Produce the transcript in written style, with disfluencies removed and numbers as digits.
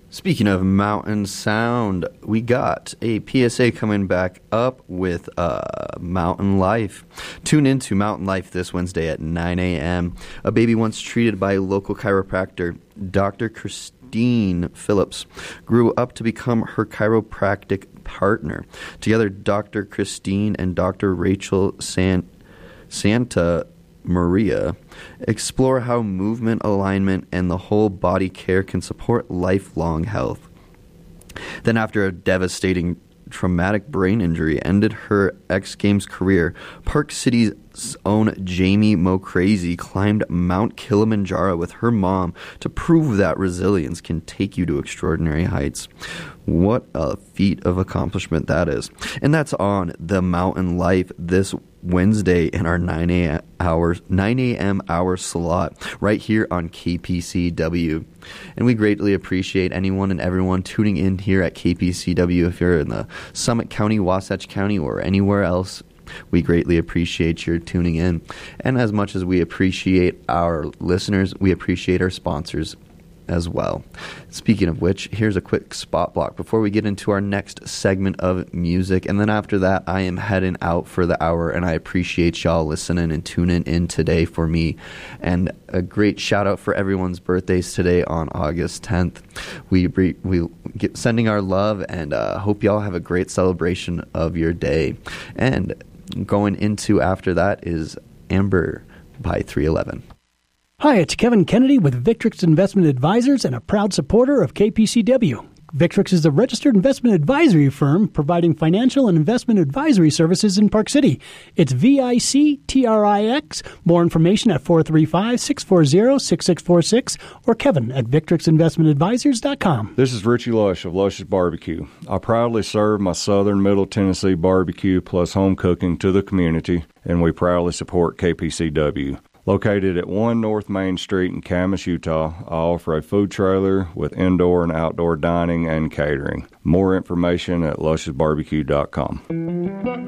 Speaking of Mountain Sound, we got a PSA coming back up with Mountain Life. Tune into Mountain Life this Wednesday at 9 a.m. A baby once treated by local chiropractor Dr. Christine Phillips grew up to become her chiropractic partner. Together, Dr. Christine and Dr. Rachel Santa Maria explore how movement, alignment, and the whole body care can support lifelong health. Then, after a devastating traumatic brain injury ended her X Games career, Park City's own Jamie Mo-Crazy climbed Mount Kilimanjaro with her mom to prove that resilience can take you to extraordinary heights. What a feat of accomplishment that is. And that's on The Mountain Life this Wednesday in our 9 a.m. hour slot right here on KPCW. And we greatly appreciate anyone and everyone tuning in here at KPCW. If you're in the Summit County, Wasatch County, or anywhere else, we greatly appreciate your tuning in. And as much as we appreciate our listeners, we appreciate our sponsors as well. Speaking of which, here's a quick spot block before we get into our next segment of music. And then after that, I am heading out for the hour, and I appreciate y'all listening and tuning in today for me. And a great shout out for everyone's birthdays today on August 10th. We get sending our love, and hope y'all have a great celebration of your day. And going into after that is Amber by 311. Hi, it's Kevin Kennedy with Victrix Investment Advisors and a proud supporter of KPCW. Victrix is a registered investment advisory firm providing financial and investment advisory services in Park City. It's VICTRIX. More information at 435-640-6646 or Kevin at VictrixInvestmentAdvisors.com. This is Richie Lush of Lush's Barbecue. I proudly serve my Southern Middle Tennessee barbecue plus home cooking to the community, and we proudly support KPCW. Located at 1 North Main Street in Camas, Utah, I offer a food trailer with indoor and outdoor dining and catering. More information at lushesbarbecue.com.